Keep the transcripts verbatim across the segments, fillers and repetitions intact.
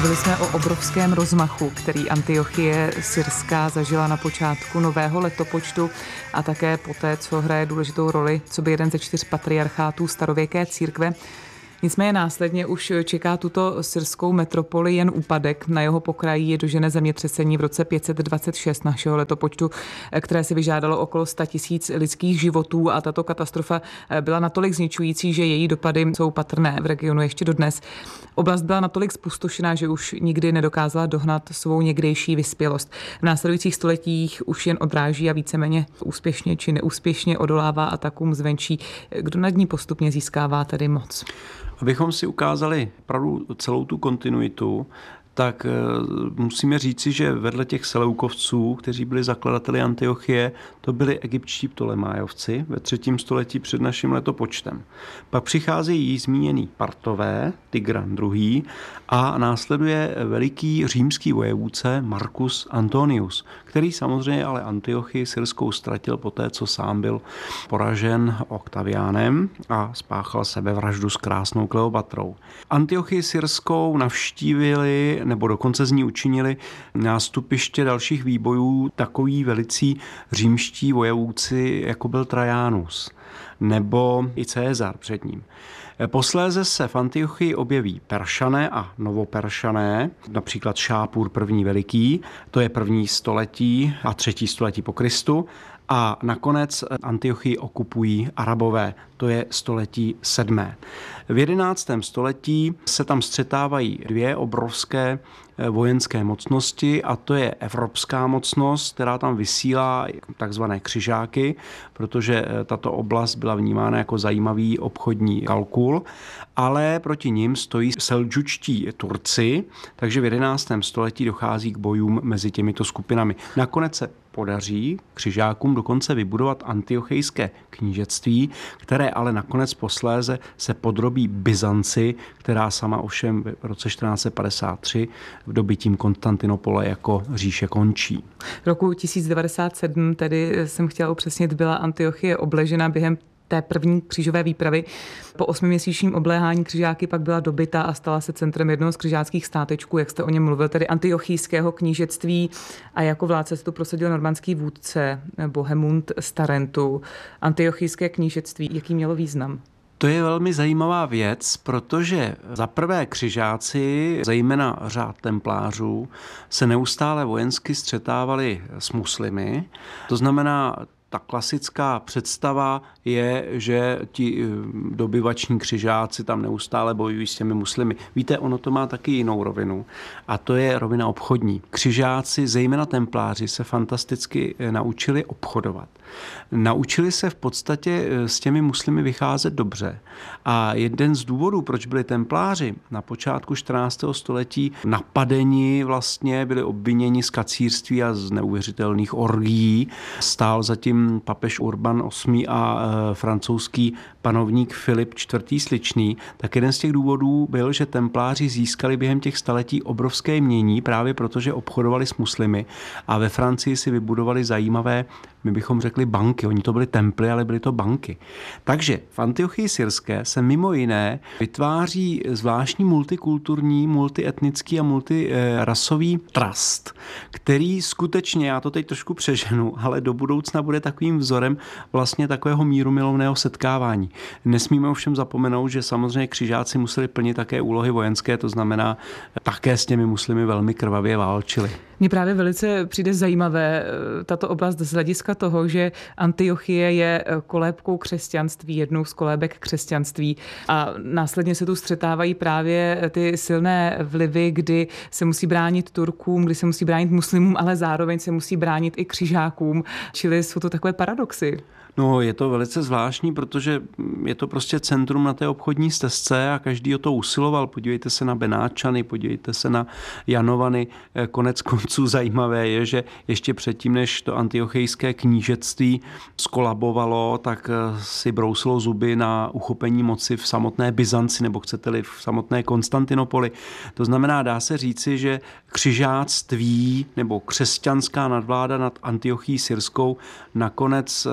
Byli jsme o obrovském rozmachu, který Antiochie Syrská zažila na počátku nového letopočtu a také poté, co hraje důležitou roli, co by jeden ze čtyř patriarchátů starověké církve. Nicméně následně už čeká tuto syrskou metropoli jen úpadek. Na jeho pokraji je dožené zemětřesení v roce pět set dvacet šest našeho letopočtu, které si vyžádalo okolo sto tisíc lidských životů a tato katastrofa byla natolik zničující, že její dopady jsou patrné v regionu ještě dodnes. Oblast byla natolik zpustošená, že už nikdy nedokázala dohnat svou někdejší vyspělost. V následujících stoletích už jen odráží a víceméně úspěšně či neúspěšně odolává atakům zvenčí. Kdo nad ní postupně získává tedy moc? Abychom si ukázali opravdu celou tu kontinuitu, tak musíme říci, že vedle těch Seleukovců, kteří byli zakladateli Antiochie, to byli egyptští Ptolemájovci ve třetím století před naším letopočtem. Pak přicházejí již zmíněný Partové, Tigran druhý. a následuje veliký římský vojevůdce Marcus Antonius, který samozřejmě ale Antiochii Syrskou ztratil poté, co sám byl poražen Oktaviánem a spáchal sebevraždu s krásnou Kleopatrou. Antiochii Syrskou navštívili nebo dokonce z ní učinili nástupiště dalších výbojů takoví velicí římští vojevůdci, jako byl Trajanus nebo i Cézar před ním. Posléze se v Antiochii objeví Peršané a Novoperšané, například Šápur první veliký, to je první století a třetí století po Kristu, a nakonec Antiochii okupují Arabové, to je století sedmé. V jedenáctém století se tam střetávají dvě obrovské vojenské mocnosti, a to je evropská mocnost, která tam vysílá takzvané křižáky, protože tato oblast byla vnímána jako zajímavý obchodní kalkul, ale proti nim stojí seldžučtí Turci, takže v jedenáctém století dochází k bojům mezi těmito skupinami. Nakonec se podaří křižákům dokonce vybudovat antiochejské knížectví, které ale nakonec posléze se podrobí Byzanci, která sama ovšem v roce čtrnáct set padesát tři v dobytím Konstantinopole jako říše končí. V roku tisíc devadesát sedm tedy jsem chtěla upřesnit, byla Antiochie obležena během té první křížové výpravy. Po osmiměsíčním obléhání křižáky pak byla dobyta a stala se centrem jednoho z křižáckých státečků, jak jste o něm mluvil, tedy antiochijského knížectví, a jako vládce se tu prosadil normandský vůdce Bohemund z Tarentu. Antiochijské knížectví, jaký mělo význam? To je velmi zajímavá věc, protože za prvé křižáci, zejména řád templářů, se neustále vojensky střetávali s muslimy. To znamená, ta klasická představa je, že ti dobyvační křižáci tam neustále bojují s těmi muslimy. Víte, ono to má taky jinou rovinu, a to je rovina obchodní. Křižáci, zejména templáři, se fantasticky naučili obchodovat. Naučili se v podstatě s těmi muslimy vycházet dobře. A jeden z důvodů, proč byli templáři na počátku čtrnáctého století napadeni, vlastně byli obviněni z kacírství a z neuvěřitelných orgií, stál zatím papež Urban osmý a e, francouzský panovník Filip čtvrtý. Sličný, tak jeden z těch důvodů byl, že templáři získali během těch staletí obrovské jmění právě protože obchodovali s muslimy a ve Francii si vybudovali zajímavé, my bychom řekli banky. Oni to byly temply, ale byly to banky. Takže v Antiochii Syrské se mimo jiné vytváří zvláštní multikulturní, multietnický a multirasový trust, který skutečně, já to teď trošku přeženu, ale do budoucna bude takovým vzorem vlastně takového mírumilovného setkávání. Nesmíme ovšem zapomenout, že samozřejmě křižáci museli plnit také úlohy vojenské, to znamená také s těmi muslimy velmi krvavě válčili. Mně právě velice přijde zajímavé tato oblast z hlediska toho, že Antiochie je kolébkou křesťanství, jednou z kolébek křesťanství, a následně se tu střetávají právě ty silné vlivy, kdy se musí bránit Turkům, kdy se musí bránit muslimům, ale zároveň se musí bránit i křižákům, čili jsou to takové paradoxy. No, je to velice zvláštní, protože je to prostě centrum na té obchodní stezce a každý o to usiloval. Podívejte se na Benáčany, podívejte se na Janovany. Konec konců zajímavé je, že ještě předtím, než to antiochejské knížectví skolabovalo, tak si brousilo zuby na uchopení moci v samotné Byzanci, nebo chcete-li v samotné Konstantinopoli. To znamená, dá se říci, že křižáctví nebo křesťanská nadvláda nad Antiochií Syrskou nakonec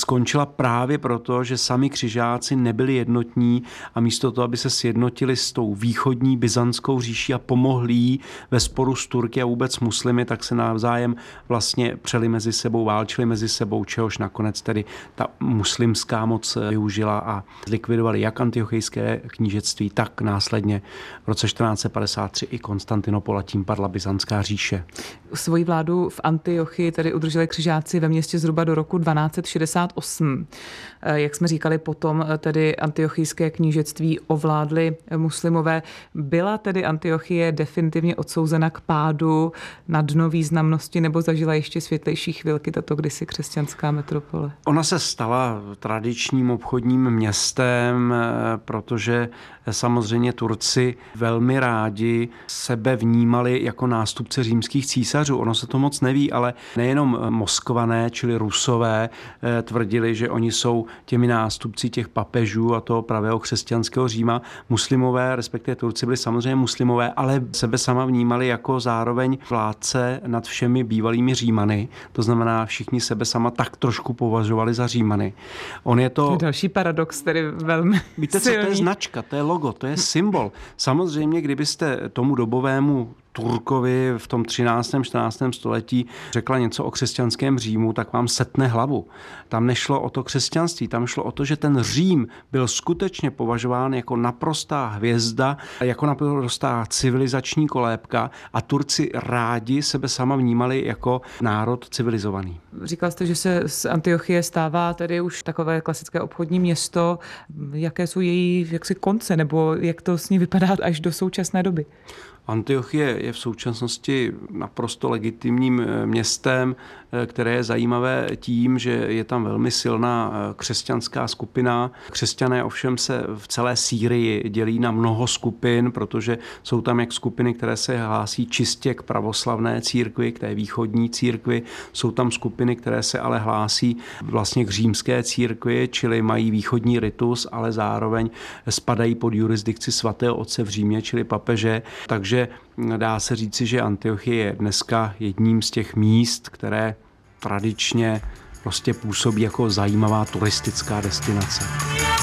skončila právě proto, že sami křižáci nebyli jednotní a místo toho, aby se sjednotili s tou východní byzantskou říší a pomohli jí ve sporu s Turky a vůbec muslimy, tak se navzájem vlastně přeli mezi sebou, válčili mezi sebou, čehož nakonec tedy ta muslimská moc využila a zlikvidovali jak antiochijské knížectví, tak následně v roce čtrnáct padesát tři i Konstantinopol a tím padla byzantská říše. Svoji vládu v Antiochii tedy udrželi křižáci ve městě zhruba do roku dvanáct set šedesát osm. Jak jsme říkali, potom tedy antiochijské knížectví ovládli muslimové. Byla tedy Antiochie definitivně odsouzena k pádu, na dno významnosti, nebo zažila ještě světlejší chvilky tato kdysi křesťanská metropole? Ona se stala tradičním obchodním městem, protože samozřejmě Turci velmi rádi sebe vnímali jako nástupce římských císařů. Ono se to moc neví, ale nejenom Moskvané, čili Rusové, tvrdili, že oni jsou těmi nástupci těch papežů a toho pravého křesťanského Říma. Muslimové, respektive Turci byli samozřejmě muslimové, ale sebe sama vnímali jako zároveň vládce nad všemi bývalými Římany. To znamená, všichni sebe sama tak trošku považovali za Římany. On je to... to je další paradox, tedy velmi Víte, co to je značka, to je logo, to je symbol. Samozřejmě, kdybyste tomu dobovému Turkovi v tom třináctém čtrnáctém století řekla něco o křesťanském Římu, tak vám setne hlavu. Tam nešlo o to křesťanství, tam šlo o to, že ten Řím byl skutečně považován jako naprostá hvězda, jako naprostá civilizační kolébka a Turci rádi sebe sama vnímali jako národ civilizovaný. Říkal jste, že se z Antiochie stává tedy už takové klasické obchodní město. Jaké jsou její jaksi konce, nebo jak to s ní vypadá až do současné doby? Antiochie je v současnosti naprosto legitimním městem, které je zajímavé tím, že je tam velmi silná křesťanská skupina. Křesťané ovšem se v celé Sýrii dělí na mnoho skupin, protože jsou tam jak skupiny, které se hlásí čistě k pravoslavné církvi, k té východní církvi. Jsou tam skupiny, které se ale hlásí vlastně k římské církvi, čili mají východní ritus, ale zároveň spadají pod jurisdikci svatého otce v Římě, čili papeže. Takže že dá se říci, že Antiochie je dneska jedním z těch míst, které tradičně prostě působí jako zajímavá turistická destinace.